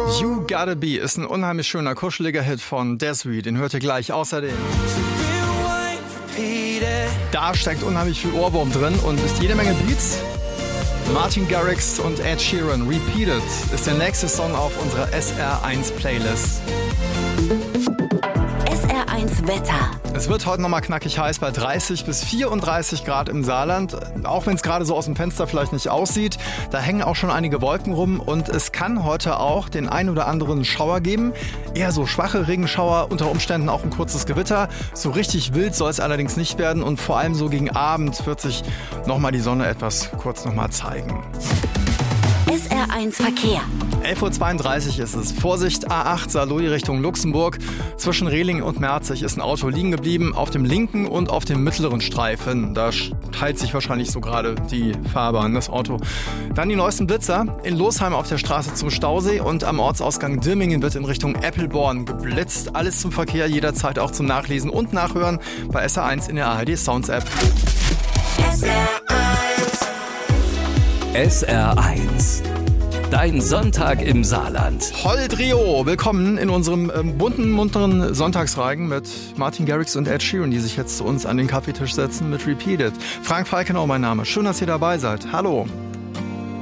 You Gotta Be ist ein unheimlich schöner, kuscheliger Hit von Desiree. Den hört ihr gleich. Außerdem, da steckt unheimlich viel Ohrwurm drin und ist jede Menge Beats. Martin Garrix und Ed Sheeran, Repeated, ist der nächste Song auf unserer SR1 Playlist. SR1 Wetter. Es wird heute nochmal knackig heiß bei 30 bis 34 Grad im Saarland. Auch wenn es gerade so aus dem Fenster vielleicht nicht aussieht, da hängen auch schon einige Wolken rum und es kann heute auch den ein oder anderen Schauer geben. Eher so schwache Regenschauer, unter Umständen auch ein kurzes Gewitter. So richtig wild soll es allerdings nicht werden und vor allem so gegen Abend wird sich nochmal die Sonne etwas kurz nochmal zeigen. SR1 Verkehr. 11.32 Uhr ist es. Vorsicht, A8 Saarlouis Richtung Luxemburg. Zwischen Rehling und Merzig ist ein Auto liegen geblieben, auf dem linken und auf dem mittleren Streifen. Da teilt sich wahrscheinlich so gerade die Fahrbahn, das Auto. Dann die neuesten Blitzer. In Losheim auf der Straße zum Stausee und am Ortsausgang Dirmingen wird in Richtung Eppelborn geblitzt. Alles zum Verkehr, jederzeit auch zum Nachlesen und Nachhören bei SR1 in der ARD Sounds App. SR1. Dein Sonntag im Saarland. Holdrio, willkommen in unserem bunten, munteren Sonntagsreigen mit Martin Garrix und Ed Sheeran, die sich jetzt zu uns an den Kaffeetisch setzen mit Repeated. Frank Falkenau mein Name. Schön, dass ihr dabei seid. Hallo.